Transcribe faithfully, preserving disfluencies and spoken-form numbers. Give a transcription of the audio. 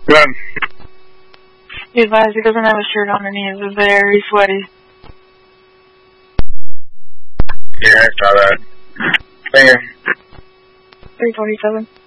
Good. Be advised he doesn't have a shirt on and he is very sweaty. Yeah, I saw that. Thank you. three twenty-seven.